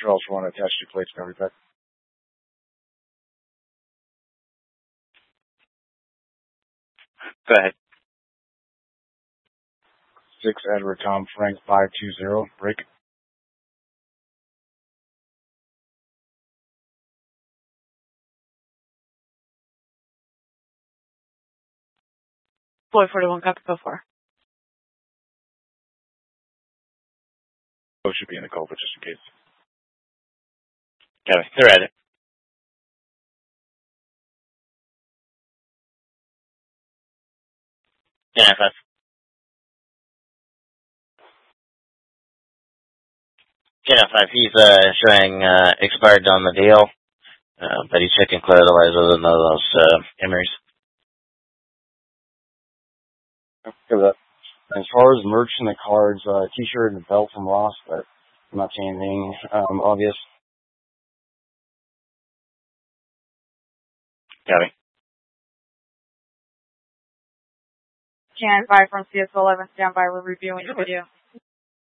Roger, also want to attach your plates and everything. Go ahead. 6 Edward Tom Frank 520, break. Boy 41, copy, go for. Both should be in the culvert just in case. Copy. They're at it. NFS. NF5, he's showing expired on the deal, but he's checking clear otherwise other than those emeries. Okay, that. As far as merch and the cards, t-shirt and a belt from Ross, but I'm not seeing anything obvious. Copy. Can buy from CS11, stand by, we're reviewing the video.